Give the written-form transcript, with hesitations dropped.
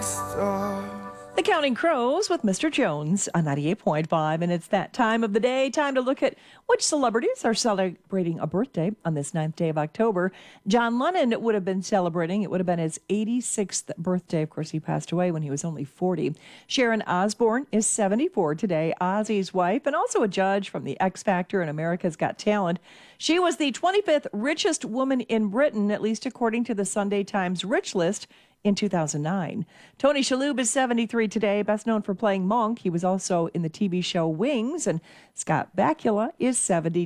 like stars. The Counting Crows with Mr. Jones on 98.5. And it's that time of the day, time to look at which celebrities are celebrating a birthday on this 9th day of October. John Lennon would have been celebrating. It would have been his 86th birthday. Of course, he passed away when he was only 40. Sharon Osbourne is 74 today, Ozzy's wife, and also a judge from the X Factor and America's Got Talent. She was the 25th richest woman in Britain, at least according to the Sunday Times Rich List, in 2009. Tony Shalhoub is 73 today, best known for playing Monk. He was also in the TV show Wings, and Scott Bakula is 70.